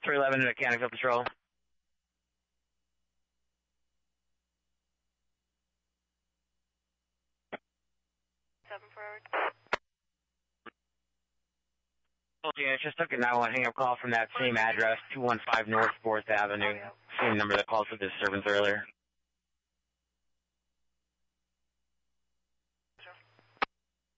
311 to Mechanical Patrol. I just took a 911 hang-up call from that same address, 215 North 4th Avenue. Same number that called for disturbance earlier.